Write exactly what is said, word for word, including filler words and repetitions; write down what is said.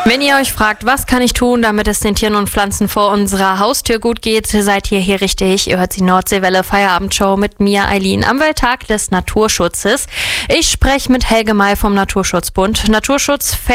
Wenn ihr euch fragt, was kann ich tun, damit es den Tieren und Pflanzen vor unserer Haustür gut geht, seid ihr hier richtig. Ihr hört die Nordseewelle Feierabendshow mit mir, Eileen, am Welttag des Naturschutzes. Ich spreche mit Helge May vom Naturschutzbund. Naturschutz